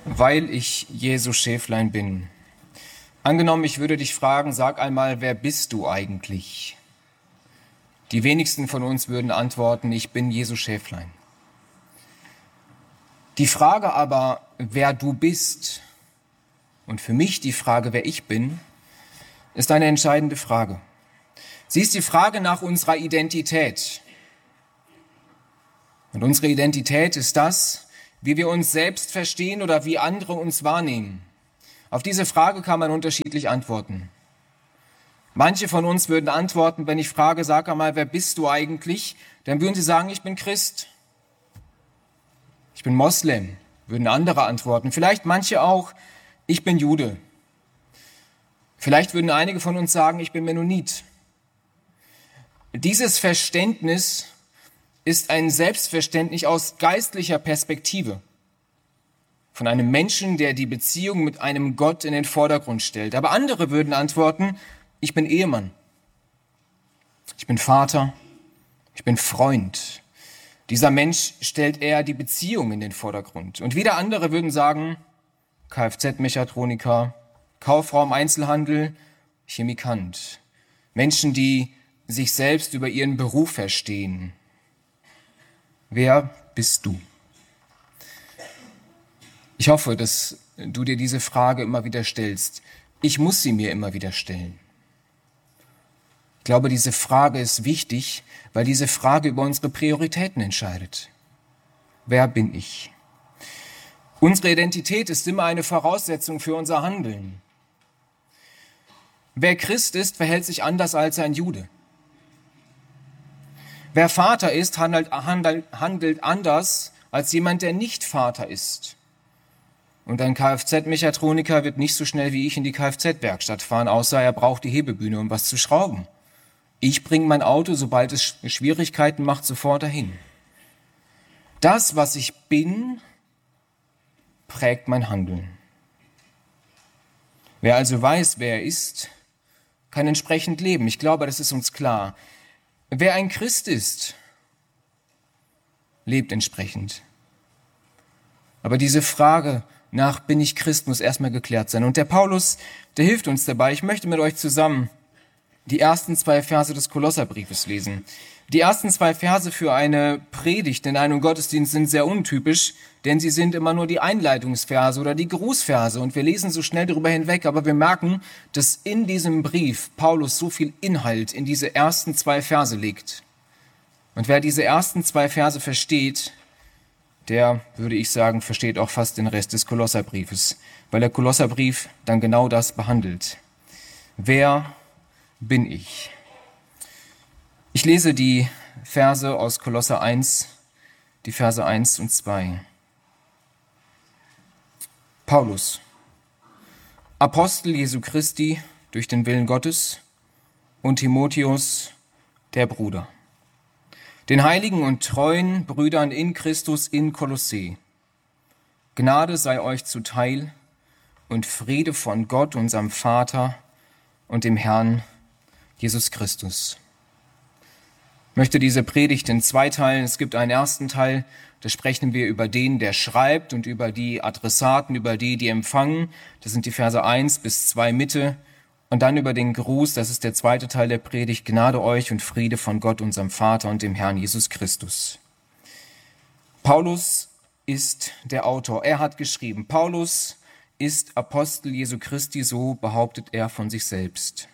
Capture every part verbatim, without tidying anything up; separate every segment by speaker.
Speaker 1: Weil ich Jesu Schäflein bin. Angenommen, ich würde dich fragen, sag einmal, wer bist du eigentlich? Die wenigsten von uns würden antworten, ich bin Jesu Schäflein. Die Frage aber, wer du bist, und für mich die Frage, wer ich bin, ist eine entscheidende Frage. Sie ist die Frage nach unserer Identität. Und unsere Identität ist das, wie wir uns selbst verstehen oder wie andere uns wahrnehmen. Auf diese Frage kann man unterschiedlich antworten. Manche von uns würden antworten, wenn ich frage, sag einmal, wer bist du eigentlich? Dann würden sie sagen, ich bin Christ. Ich bin Moslem, würden andere antworten. Vielleicht manche auch, ich bin Jude. Vielleicht würden einige von uns sagen, ich bin Mennonit. Dieses Verständnis ist ein Selbstverständnis aus geistlicher Perspektive. Von einem Menschen, der die Beziehung mit einem Gott in den Vordergrund stellt. Aber andere würden antworten, ich bin Ehemann. Ich bin Vater. Ich bin Freund. Dieser Mensch stellt eher die Beziehung in den Vordergrund. Und wieder andere würden sagen, Kfz-Mechatroniker, Kauffrau im Einzelhandel, Chemikant. Menschen, die sich selbst über ihren Beruf verstehen. Wer bist du? Ich hoffe, dass du dir diese Frage immer wieder stellst. Ich muss sie mir immer wieder stellen. Ich glaube, diese Frage ist wichtig, weil diese Frage über unsere Prioritäten entscheidet. Wer bin ich? Unsere Identität ist immer eine Voraussetzung für unser Handeln. Wer Christ ist, verhält sich anders als ein Jude. Wer Vater ist, handelt, handelt, handelt anders als jemand, der nicht Vater ist. Und ein Kfz-Mechatroniker wird nicht so schnell wie ich in die Kfz-Werkstatt fahren, außer er braucht die Hebebühne, um was zu schrauben. Ich bringe mein Auto, sobald es Schwierigkeiten macht, sofort dahin. Das, was ich bin, prägt mein Handeln. Wer also weiß, wer er ist, kann entsprechend leben. Ich glaube, das ist uns klar. Wer ein Christ ist, lebt entsprechend. Aber diese Frage nach, bin ich Christ, muss erstmal geklärt sein. Und der Paulus, der hilft uns dabei. Ich möchte mit euch zusammen die ersten zwei Verse des Kolosserbriefes lesen. Die ersten zwei Verse für eine Predigt in einem Gottesdienst sind sehr untypisch, denn sie sind immer nur die Einleitungsverse oder die Grußverse. Und wir lesen so schnell darüber hinweg, aber wir merken, dass in diesem Brief Paulus so viel Inhalt in diese ersten zwei Verse legt. Und wer diese ersten zwei Verse versteht, der, würde ich sagen, versteht auch fast den Rest des Kolosserbriefes, weil der Kolosserbrief dann genau das behandelt. Wer bin ich? Ich lese die Verse aus Kolosser eins, die Verse eins und zwei. Paulus, Apostel Jesu Christi durch den Willen Gottes, und Timotheus, der Bruder. Den heiligen und treuen Brüdern in Christus in Kolossee. Gnade sei euch zuteil und Friede von Gott, unserem Vater und dem Herrn Jesus Christus. Ich möchte diese Predigt in zwei teilen. Es gibt einen ersten Teil, da sprechen wir über den, der schreibt, und über die Adressaten, über die, die empfangen. Das sind die Verse eins bis zwei Mitte. Und dann über den Gruß, das ist der zweite Teil der Predigt, Gnade euch und Friede von Gott, unserem Vater und dem Herrn Jesus Christus. Paulus ist der Autor. Er hat geschrieben, Paulus ist Apostel Jesu Christi, so behauptet er von sich selbst.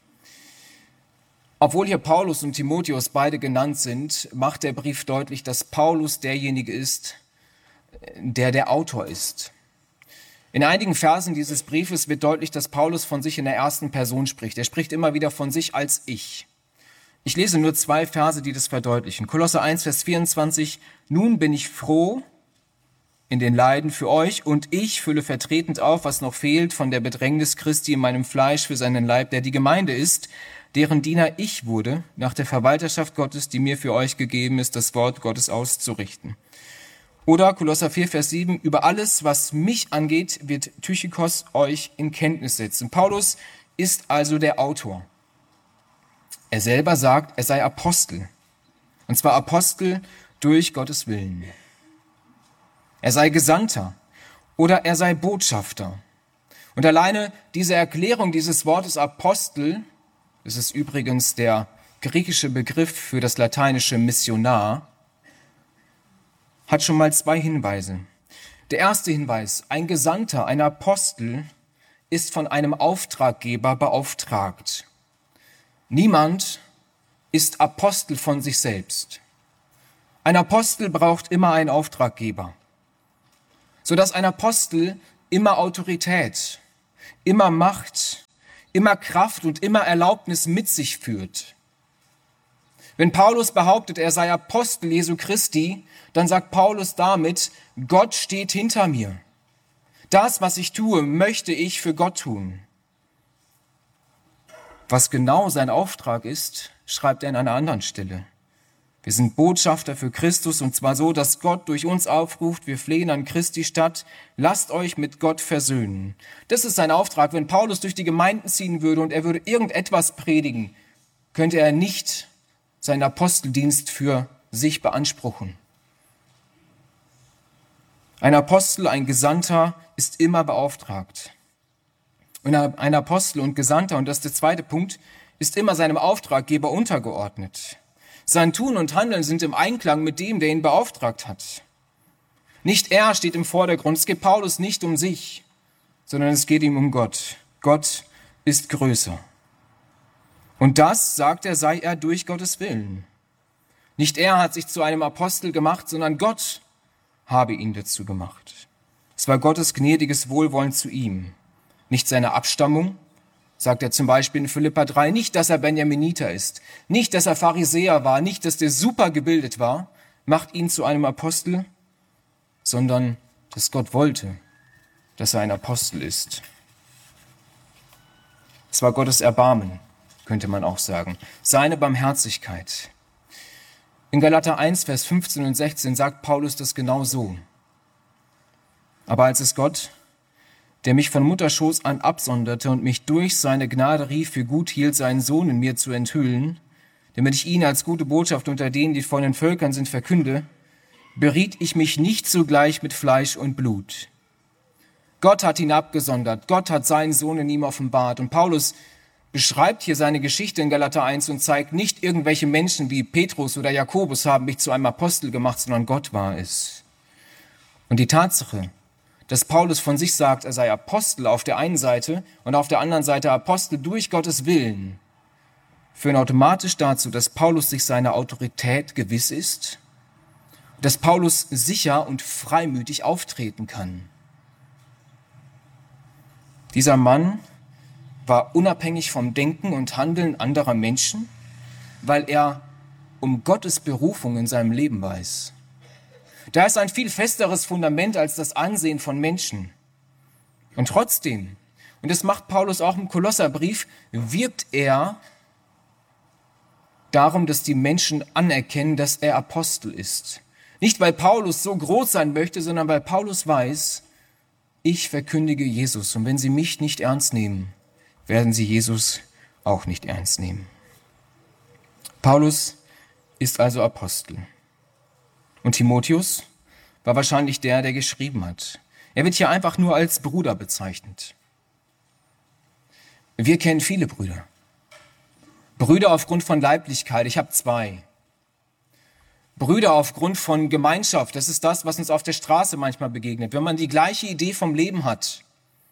Speaker 1: Obwohl hier Paulus und Timotheus beide genannt sind, macht der Brief deutlich, dass Paulus derjenige ist, der der Autor ist. In einigen Versen dieses Briefes wird deutlich, dass Paulus von sich in der ersten Person spricht. Er spricht immer wieder von sich als ich. Ich lese nur zwei Verse, die das verdeutlichen. Kolosser eins, Vers vierundzwanzig. Nun bin ich froh in den Leiden für euch, und ich fülle vertretend auf, was noch fehlt von der Bedrängnis Christi in meinem Fleisch für seinen Leib, der die Gemeinde ist, deren Diener ich wurde, nach der Verwalterschaft Gottes, die mir für euch gegeben ist, das Wort Gottes auszurichten. Oder Kolosser vier, Vers sieben, über alles, was mich angeht, wird Tychikos euch in Kenntnis setzen. Paulus ist also der Autor. Er selber sagt, er sei Apostel. Und zwar Apostel durch Gottes Willen. Er sei Gesandter. oder er sei Botschafter. Und alleine diese Erklärung dieses Wortes Apostel, das ist übrigens der griechische Begriff für das lateinische Missionar, hat schon mal zwei Hinweise. Der erste Hinweis: Ein Gesandter, ein Apostel, ist von einem Auftraggeber beauftragt. Niemand ist Apostel von sich selbst. Ein Apostel braucht immer einen Auftraggeber, sodass ein Apostel immer Autorität, immer Macht, immer Kraft und immer Erlaubnis mit sich führt. Wenn Paulus behauptet, er sei Apostel Jesu Christi, dann sagt Paulus damit: Gott steht hinter mir. Das, was ich tue, möchte ich für Gott tun. Was genau sein Auftrag ist, schreibt er an einer anderen Stelle. Wir sind Botschafter für Christus, und zwar so, dass Gott durch uns aufruft: Wir flehen an Christi statt, lasst euch mit Gott versöhnen. Das ist sein Auftrag. Wenn Paulus durch die Gemeinden ziehen würde und er würde irgendetwas predigen, könnte er nicht seinen Aposteldienst für sich beanspruchen. Ein Apostel, ein Gesandter ist immer beauftragt. Und ein Apostel und Gesandter, und das ist der zweite Punkt, ist immer seinem Auftraggeber untergeordnet. Sein Tun und Handeln sind im Einklang mit dem, der ihn beauftragt hat. Nicht er steht im Vordergrund. Es geht Paulus nicht um sich, sondern es geht ihm um Gott. Gott ist größer. Und das, sagt er, sei er durch Gottes Willen. Nicht er hat sich zu einem Apostel gemacht, sondern Gott habe ihn dazu gemacht. Es war Gottes gnädiges Wohlwollen zu ihm. Nicht seine Abstammung, sagt er zum Beispiel in Philipper drei, nicht, dass er Benjaminiter ist, nicht, dass er Pharisäer war, nicht, dass der super gebildet war, macht ihn zu einem Apostel, sondern dass Gott wollte, dass er ein Apostel ist. Es war Gottes Erbarmen, könnte man auch sagen, seine Barmherzigkeit. In Galater eins, Vers fünfzehn und sechzehn sagt Paulus das genau so. Aber als es Gott, der mich von Mutterschoß an absonderte und mich durch seine Gnade rief, für gut hielt, seinen Sohn in mir zu enthüllen, damit ich ihn als gute Botschaft unter denen, die von den Völkern sind, verkünde, beriet ich mich nicht sogleich mit Fleisch und Blut. Gott hat ihn abgesondert, Gott hat seinen Sohn in ihm offenbart. Und Paulus beschreibt hier seine Geschichte in Galater eins und zeigt, nicht irgendwelche Menschen wie Petrus oder Jakobus haben mich zu einem Apostel gemacht, sondern Gott war es. Und die Tatsache, dass Paulus von sich sagt, er sei Apostel auf der einen Seite und auf der anderen Seite Apostel durch Gottes Willen, führen automatisch dazu, dass Paulus sich seiner Autorität gewiss ist, dass Paulus sicher und freimütig auftreten kann. Dieser Mann war unabhängig vom Denken und Handeln anderer Menschen, weil er um Gottes Berufung in seinem Leben weiß. Da ist ein viel festeres Fundament als das Ansehen von Menschen. Und trotzdem, und das macht Paulus auch im Kolosserbrief, wirbt er darum, dass die Menschen anerkennen, dass er Apostel ist. Nicht, weil Paulus so groß sein möchte, sondern weil Paulus weiß, ich verkündige Jesus. Und wenn sie mich nicht ernst nehmen, werden sie Jesus auch nicht ernst nehmen. Paulus ist also Apostel. Und Timotheus war wahrscheinlich der, der geschrieben hat. Er wird hier einfach nur als Bruder bezeichnet. Wir kennen viele Brüder. Brüder aufgrund von Leiblichkeit, ich habe zwei. Brüder aufgrund von Gemeinschaft, das ist das, was uns auf der Straße manchmal begegnet. Wenn man die gleiche Idee vom Leben hat,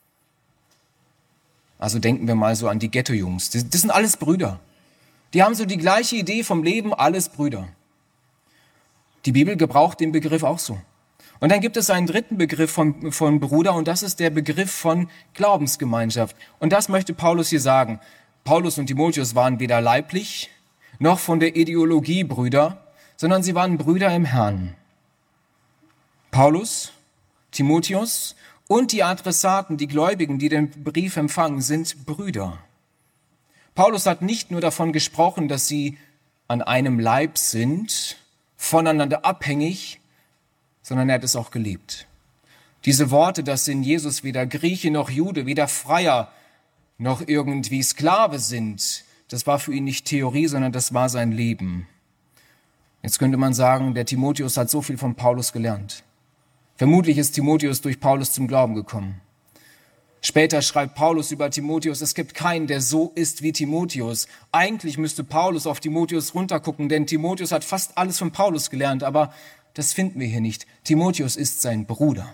Speaker 1: also denken wir mal so an die Ghetto-Jungs, das, das sind alles Brüder. Die haben so die gleiche Idee vom Leben, alles Brüder. Die Bibel gebraucht den Begriff auch so. Und dann gibt es einen dritten Begriff von, von Bruder, und das ist der Begriff von Glaubensgemeinschaft. Und das möchte Paulus hier sagen. Paulus und Timotheus waren weder leiblich noch von der Ideologie Brüder, sondern sie waren Brüder im Herrn. Paulus, Timotheus und die Adressaten, die Gläubigen, die den Brief empfangen, sind Brüder. Paulus hat nicht nur davon gesprochen, dass sie an einem Leib sind, voneinander abhängig, sondern er hat es auch gelebt. Diese Worte, dass in Jesus weder Grieche noch Jude, weder Freier noch irgendwie Sklave sind, das war für ihn nicht Theorie, sondern das war sein Leben. Jetzt könnte man sagen, der Timotheus hat so viel von Paulus gelernt. Vermutlich ist Timotheus durch Paulus zum Glauben gekommen. Später schreibt Paulus über Timotheus, es gibt keinen, der so ist wie Timotheus. Eigentlich müsste Paulus auf Timotheus runtergucken, denn Timotheus hat fast alles von Paulus gelernt, aber das finden wir hier nicht. Timotheus ist sein Bruder.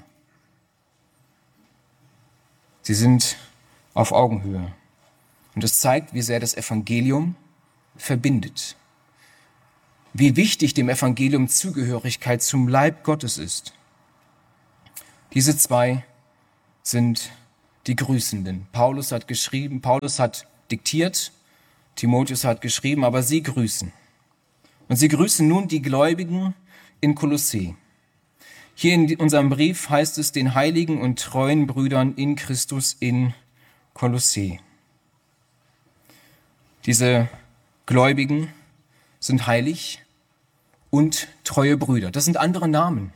Speaker 1: Sie sind auf Augenhöhe. Und es zeigt, wie sehr das Evangelium verbindet. Wie wichtig dem Evangelium Zugehörigkeit zum Leib Gottes ist. Diese zwei sind die Grüßenden. Paulus hat geschrieben, Paulus hat diktiert, Timotheus hat geschrieben, aber sie grüßen. Und sie grüßen nun die Gläubigen in Kolossee. Hier in unserem Brief heißt es den heiligen und treuen Brüdern in Christus in Kolossee. Diese Gläubigen sind heilig und treue Brüder. Das sind andere Namen.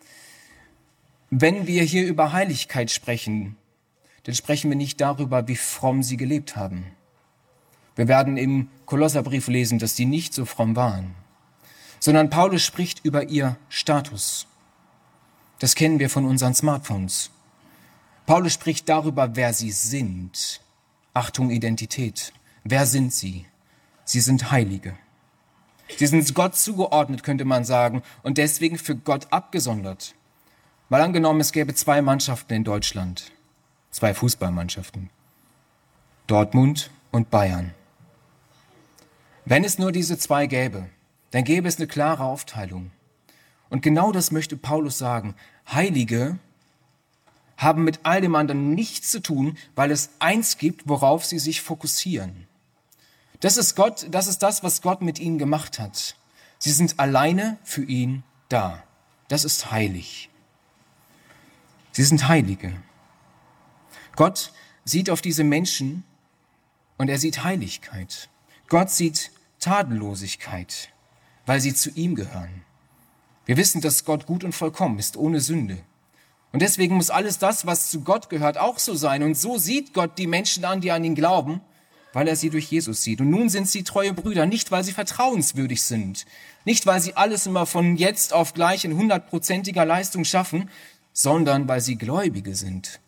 Speaker 1: Wenn wir hier über Heiligkeit sprechen, dann sprechen wir nicht darüber, wie fromm sie gelebt haben. Wir werden im Kolosserbrief lesen, dass sie nicht so fromm waren, sondern Paulus spricht über ihr Status. Das kennen wir von unseren Smartphones. Paulus spricht darüber, wer sie sind. Achtung, Identität. Wer sind sie? Sie sind Heilige. Sie sind Gott zugeordnet, könnte man sagen, und deswegen für Gott abgesondert. Mal angenommen, es gäbe zwei Mannschaften in Deutschland. Zwei Fußballmannschaften. Dortmund und Bayern. Wenn es nur diese zwei gäbe, dann gäbe es eine klare Aufteilung. Und genau das möchte Paulus sagen. Heilige haben mit all dem anderen nichts zu tun, weil es eins gibt, worauf sie sich fokussieren. Das ist Gott, das ist das, was Gott mit ihnen gemacht hat. Sie sind alleine für ihn da. Das ist heilig. Sie sind Heilige. Gott sieht auf diese Menschen und er sieht Heiligkeit. Gott sieht Tadellosigkeit, weil sie zu ihm gehören. Wir wissen, dass Gott gut und vollkommen ist, ohne Sünde. Und deswegen muss alles das, was zu Gott gehört, auch so sein. Und so sieht Gott die Menschen an, die an ihn glauben, weil er sie durch Jesus sieht. Und nun sind sie treue Brüder, nicht weil sie vertrauenswürdig sind, nicht weil sie alles immer von jetzt auf gleich in hundertprozentiger Leistung schaffen, sondern weil sie Gläubige sind.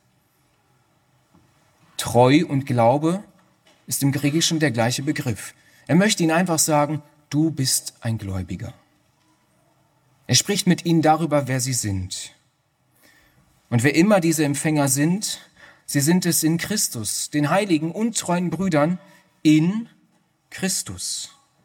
Speaker 1: Treu und Glaube ist im Griechischen der gleiche Begriff. Er möchte ihnen einfach sagen, du bist ein Gläubiger. Er spricht mit ihnen darüber, wer sie sind. Und wer immer diese Empfänger sind, sie sind es in Christus, den heiligen und treuen Brüdern in Christus.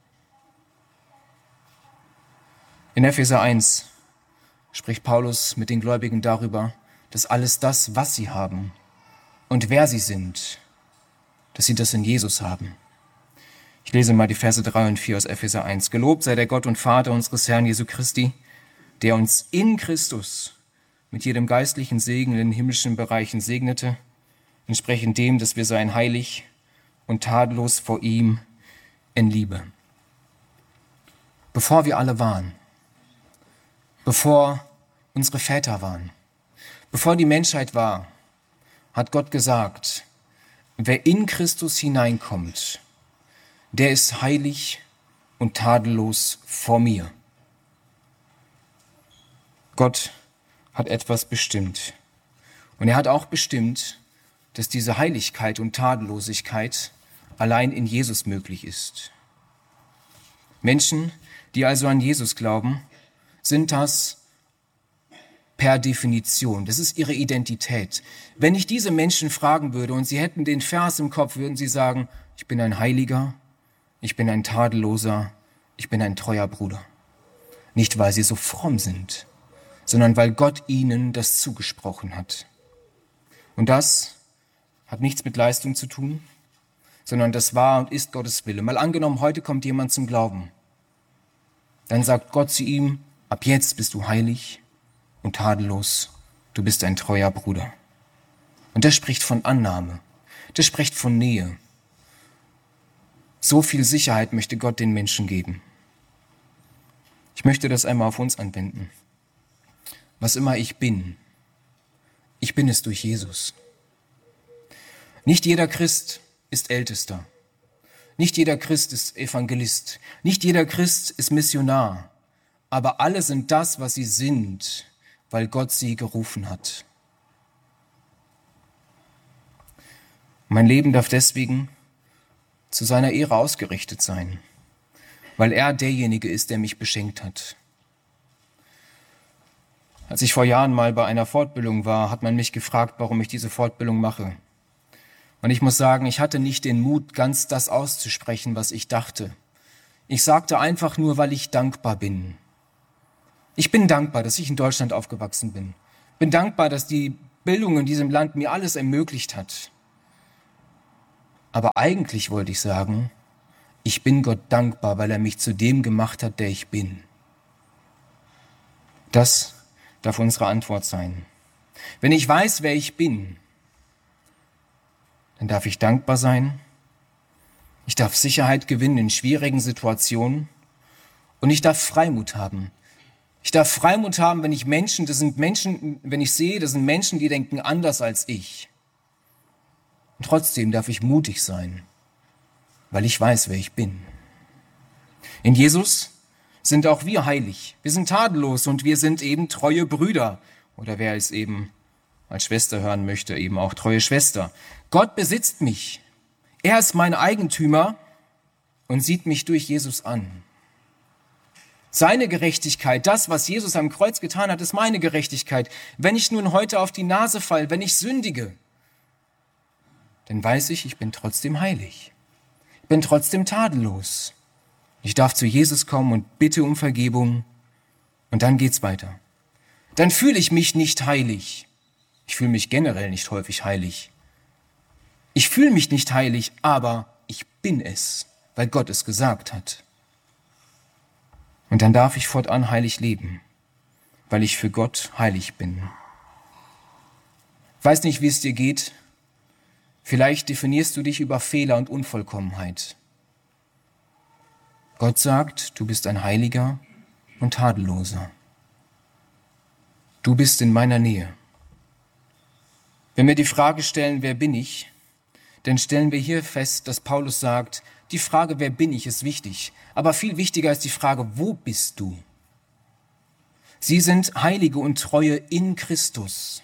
Speaker 1: In Epheser eins spricht Paulus mit den Gläubigen darüber, dass alles das, was sie haben und wer sie sind, dass sie das in Jesus haben. Ich lese mal die Verse drei und vier aus Epheser eins. Gelobt sei der Gott und Vater unseres Herrn Jesu Christi, der uns in Christus mit jedem geistlichen Segen in den himmlischen Bereichen segnete, entsprechend dem, dass wir seien heilig und tadellos vor ihm in Liebe. Bevor wir alle waren, bevor unsere Väter waren, bevor die Menschheit war, hat Gott gesagt, wer in Christus hineinkommt, der ist heilig und tadellos vor mir. Gott hat etwas bestimmt. Und er hat auch bestimmt, dass diese Heiligkeit und Tadellosigkeit allein in Jesus möglich ist. Menschen, die also an Jesus glauben, sind das per Definition. Das ist ihre Identität. Wenn ich diese Menschen fragen würde und sie hätten den Vers im Kopf, würden sie sagen, ich bin ein Heiliger, ich bin ein Tadelloser, ich bin ein treuer Bruder. Nicht, weil sie so fromm sind, sondern weil Gott ihnen das zugesprochen hat. Und das hat nichts mit Leistung zu tun, sondern das war und ist Gottes Wille. Mal angenommen, heute kommt jemand zum Glauben. Dann sagt Gott zu ihm, ab jetzt bist du heilig und tadellos, du bist ein treuer Bruder. Und das spricht von Annahme, das spricht von Nähe. So viel Sicherheit möchte Gott den Menschen geben. Ich möchte das einmal auf uns anwenden. Was immer ich bin, ich bin es durch Jesus. Nicht jeder Christ ist Ältester. Nicht jeder Christ ist Evangelist. Nicht jeder Christ ist Missionar. Aber alle sind das, was sie sind, weil Gott sie gerufen hat. Mein Leben darf deswegen zu seiner Ehre ausgerichtet sein, weil er derjenige ist, der mich beschenkt hat. Als ich vor Jahren mal bei einer Fortbildung war, hat man mich gefragt, warum ich diese Fortbildung mache. Und ich muss sagen, ich hatte nicht den Mut, ganz das auszusprechen, was ich dachte. Ich sagte einfach nur, weil ich dankbar bin. Ich bin dankbar, dass ich in Deutschland aufgewachsen bin. Bin dankbar, dass die Bildung in diesem Land mir alles ermöglicht hat. Aber eigentlich wollte ich sagen, ich bin Gott dankbar, weil er mich zu dem gemacht hat, der ich bin. Das darf unsere Antwort sein. Wenn ich weiß, wer ich bin, dann darf ich dankbar sein. Ich darf Sicherheit gewinnen in schwierigen Situationen und ich darf Freimut haben. Ich darf Freimut haben, wenn ich Menschen, das sind Menschen, wenn ich sehe, das sind Menschen, die denken anders als ich. Und trotzdem darf ich mutig sein, weil ich weiß, wer ich bin. In Jesus sind auch wir heilig. Wir sind tadellos und wir sind eben treue Brüder. Oder wer es eben als Schwester hören möchte, eben auch treue Schwester. Gott besitzt mich. Er ist mein Eigentümer und sieht mich durch Jesus an. Seine Gerechtigkeit, das, was Jesus am Kreuz getan hat, ist meine Gerechtigkeit. Wenn ich nun heute auf die Nase falle, wenn ich sündige, dann weiß ich, ich bin trotzdem heilig. Ich bin trotzdem tadellos. Ich darf zu Jesus kommen und bitte um Vergebung und dann geht's weiter. Dann fühle ich mich nicht heilig. Ich fühle mich generell nicht häufig heilig. Ich fühle mich nicht heilig, aber ich bin es, weil Gott es gesagt hat. Und dann darf ich fortan heilig leben, weil ich für Gott heilig bin. Ich weiß nicht, wie es dir geht. Vielleicht definierst du dich über Fehler und Unvollkommenheit. Gott sagt, du bist ein Heiliger und Tadelloser. Du bist in meiner Nähe. Wenn wir die Frage stellen, wer bin ich, dann stellen wir hier fest, dass Paulus sagt, die Frage, wer bin ich, ist wichtig. Aber viel wichtiger ist die Frage, wo bist du? Sie sind Heilige und Treue in Christus.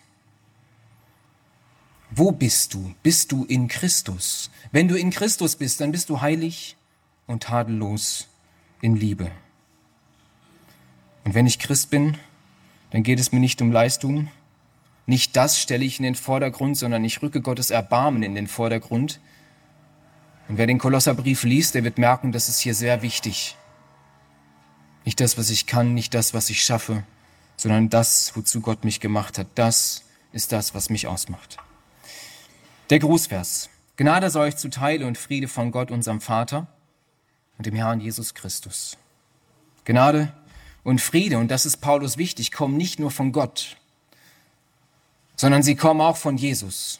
Speaker 1: Wo bist du? Bist du in Christus? Wenn du in Christus bist, dann bist du heilig und tadellos in Liebe. Und wenn ich Christ bin, dann geht es mir nicht um Leistung. Nicht das stelle ich in den Vordergrund, sondern ich rücke Gottes Erbarmen in den Vordergrund. Und wer den Kolosserbrief liest, der wird merken, das ist hier sehr wichtig. Nicht das, was ich kann, nicht das, was ich schaffe, sondern das, wozu Gott mich gemacht hat. Das ist das, was mich ausmacht. Der Grußvers. Gnade sei euch zuteil und Friede von Gott, unserem Vater und dem Herrn Jesus Christus. Gnade und Friede, und das ist Paulus wichtig, kommen nicht nur von Gott, sondern sie kommen auch von Jesus.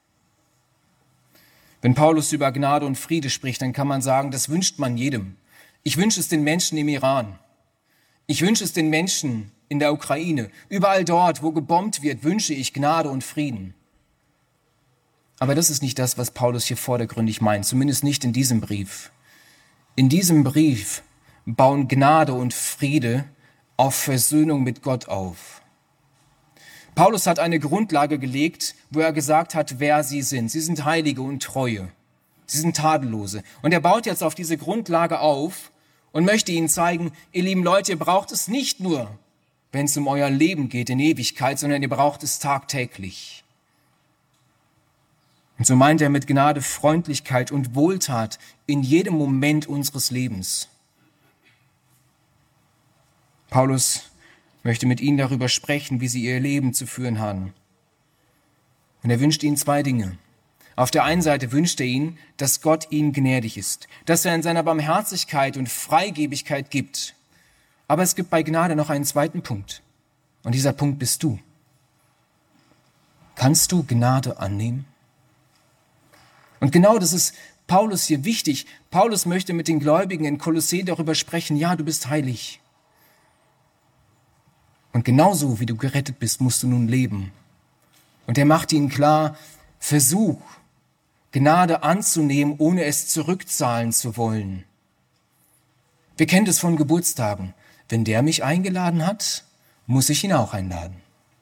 Speaker 1: Wenn Paulus über Gnade und Friede spricht, dann kann man sagen, das wünscht man jedem. Ich wünsche es den Menschen im Iran. Ich wünsche es den Menschen in der Ukraine. Überall dort, wo gebombt wird, wünsche ich Gnade und Frieden. Aber das ist nicht das, was Paulus hier vordergründig meint, zumindest nicht in diesem Brief. In diesem Brief bauen Gnade und Friede auf Versöhnung mit Gott auf. Paulus hat eine Grundlage gelegt, wo er gesagt hat, wer sie sind. Sie sind Heilige und Treue. Sie sind Tadellose. Und er baut jetzt auf diese Grundlage auf und möchte ihnen zeigen, ihr lieben Leute, ihr braucht es nicht nur, wenn es um euer Leben geht in Ewigkeit, sondern ihr braucht es tagtäglich. Und so meint er mit Gnade Freundlichkeit und Wohltat in jedem Moment unseres Lebens. Paulus möchte mit ihnen darüber sprechen, wie sie ihr Leben zu führen haben. Und er wünscht ihnen zwei Dinge. Auf der einen Seite wünscht er ihnen, dass Gott ihnen gnädig ist, dass er in seiner Barmherzigkeit und Freigebigkeit gibt. Aber es gibt bei Gnade noch einen zweiten Punkt. Und dieser Punkt bist du. Kannst du Gnade annehmen? Und genau das ist Paulus hier wichtig. Paulus möchte mit den Gläubigen in Kolossä darüber sprechen, ja, du bist heilig. Und genauso wie du gerettet bist, musst du nun leben. Und er macht ihnen klar, versuch, Gnade anzunehmen, ohne es zurückzahlen zu wollen. Wir kennen das von Geburtstagen. Wenn der mich eingeladen hat, muss ich ihn auch einladen.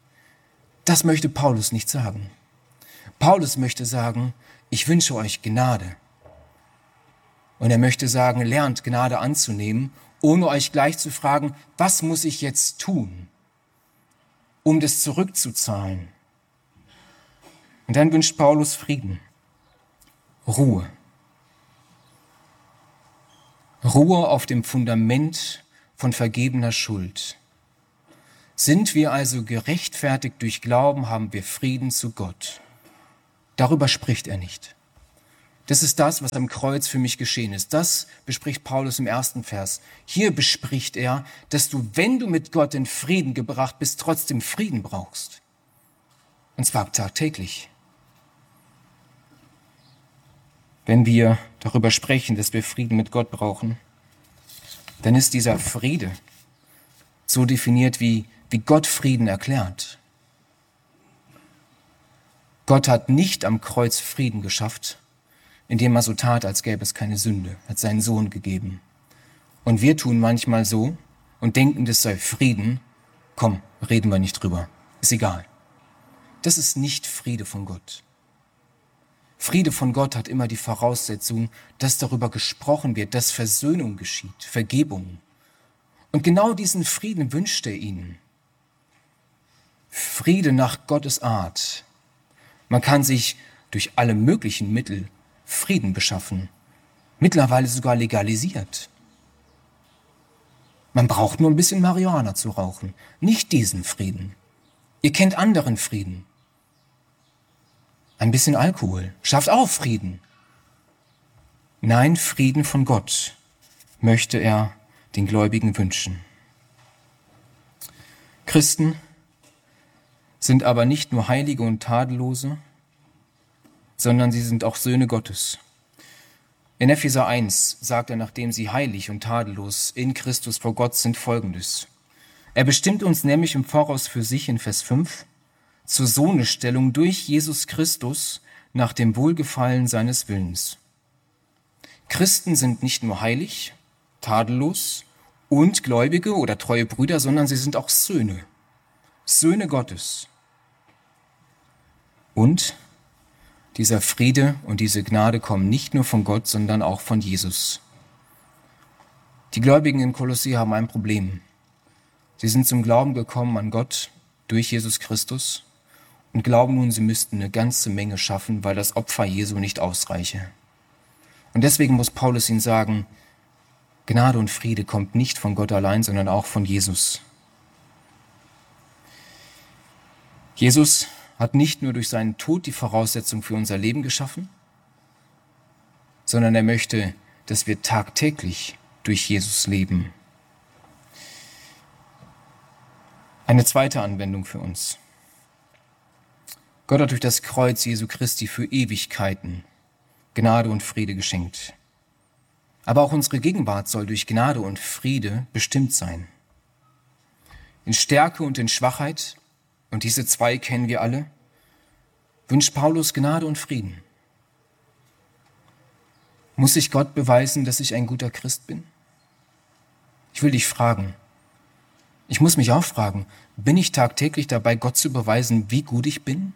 Speaker 1: Das möchte Paulus nicht sagen. Paulus möchte sagen, ich wünsche euch Gnade. Und er möchte sagen, lernt Gnade anzunehmen, ohne euch gleich zu fragen, was muss ich jetzt tun, um das zurückzuzahlen. Und dann wünscht Paulus Frieden, Ruhe. Ruhe auf dem Fundament von vergebener Schuld. Sind wir also gerechtfertigt durch Glauben, haben wir Frieden zu Gott. Darüber spricht er nicht. Das ist das, was am Kreuz für mich geschehen ist. Das bespricht Paulus im ersten Vers. Hier bespricht er, dass du, wenn du mit Gott in Frieden gebracht bist, trotzdem Frieden brauchst. Und zwar tagtäglich. Wenn wir darüber sprechen, dass wir Frieden mit Gott brauchen, dann ist dieser Friede so definiert, wie, wie Gott Frieden erklärt. Gott hat nicht am Kreuz Frieden geschafft, indem er so tat, als gäbe es keine Sünde, hat seinen Sohn gegeben. Und wir tun manchmal so und denken, das sei Frieden. Komm, reden wir nicht drüber. Ist egal. Das ist nicht Friede von Gott. Friede von Gott hat immer die Voraussetzung, dass darüber gesprochen wird, dass Versöhnung geschieht, Vergebung. Und genau diesen Frieden wünscht er ihnen. Friede nach Gottes Art. Man kann sich durch alle möglichen Mittel Frieden beschaffen. Mittlerweile sogar legalisiert. Man braucht nur ein bisschen Marihuana zu rauchen. Nicht diesen Frieden. Ihr kennt anderen Frieden. Ein bisschen Alkohol schafft auch Frieden. Nein, Frieden von Gott möchte er den Gläubigen wünschen. Christen sind aber nicht nur Heilige und Tadellose, sondern sie sind auch Söhne Gottes. In Epheser eins sagt er, nachdem sie heilig und tadellos in Christus vor Gott sind, Folgendes. Er bestimmt uns nämlich im Voraus für sich in Vers fünf zur Sohnesstellung durch Jesus Christus nach dem Wohlgefallen seines Willens. Christen sind nicht nur heilig, tadellos und Gläubige oder treue Brüder, sondern sie sind auch Söhne, Söhne Gottes. Und dieser Friede und diese Gnade kommen nicht nur von Gott, sondern auch von Jesus. Die Gläubigen in Kolossä haben ein Problem. Sie sind zum Glauben gekommen an Gott durch Jesus Christus und glauben nun, sie müssten eine ganze Menge schaffen, weil das Opfer Jesu nicht ausreiche. Und deswegen muss Paulus ihnen sagen, Gnade und Friede kommt nicht von Gott allein, sondern auch von Jesus. Jesus hat nicht nur durch seinen Tod die Voraussetzung für unser Leben geschaffen, sondern er möchte, dass wir tagtäglich durch Jesus leben. Eine zweite Anwendung für uns. Gott hat durch das Kreuz Jesu Christi für Ewigkeiten Gnade und Friede geschenkt. Aber auch unsere Gegenwart soll durch Gnade und Friede bestimmt sein. In Stärke und in Schwachheit, und diese zwei kennen wir alle, wünscht Paulus Gnade und Frieden. Muss ich Gott beweisen, dass ich ein guter Christ bin? Ich will dich fragen. Ich muss mich auch fragen, bin ich tagtäglich dabei, Gott zu beweisen, wie gut ich bin?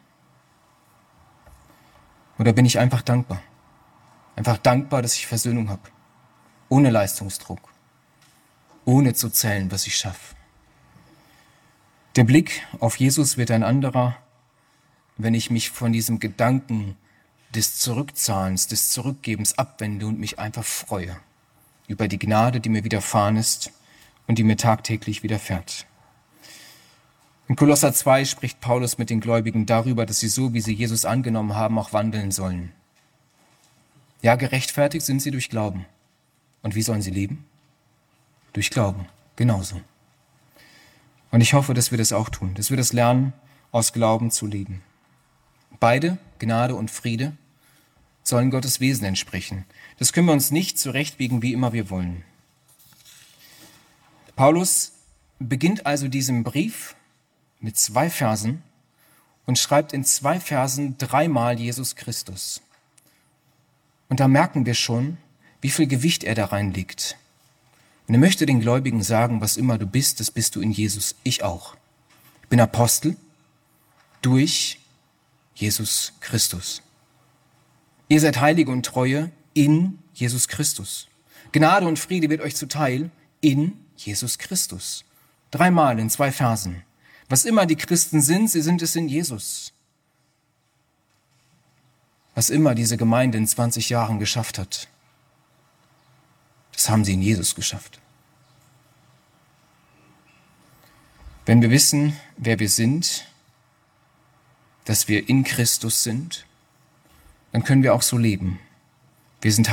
Speaker 1: Oder bin ich einfach dankbar? Einfach dankbar, dass ich Versöhnung habe. Ohne Leistungsdruck. Ohne zu zählen, was ich schaffe. Der Blick auf Jesus wird ein anderer, wenn ich mich von diesem Gedanken des Zurückzahlens, des Zurückgebens abwende und mich einfach freue über die Gnade, die mir widerfahren ist und die mir tagtäglich widerfährt. In Kolosser zwei spricht Paulus mit den Gläubigen darüber, dass sie so, wie sie Jesus angenommen haben, auch wandeln sollen. Ja, gerechtfertigt sind sie durch Glauben. Und wie sollen sie leben? Durch Glauben, genauso. Und ich hoffe, dass wir das auch tun, dass wir das lernen, aus Glauben zu leben. Beide, Gnade und Friede, sollen Gottes Wesen entsprechen. Das können wir uns nicht zurechtbiegen, wie immer wir wollen. Paulus beginnt also diesen Brief mit zwei Versen und schreibt in zwei Versen dreimal Jesus Christus. Und da merken wir schon, wie viel Gewicht er da reinlegt. Und er möchte den Gläubigen sagen, was immer du bist, das bist du in Jesus. Ich auch. Ich bin Apostel, durch Jesus Christus. Ihr seid Heilige und Treue in Jesus Christus. Gnade und Friede wird euch zuteil in Jesus Christus. Dreimal in zwei Versen. Was immer die Christen sind, sie sind es in Jesus. Was immer diese Gemeinde in zwanzig Jahren geschafft hat, das haben sie in Jesus geschafft. Wenn wir wissen, wer wir sind, dass wir in Christus sind, dann können wir auch so leben. Wir sind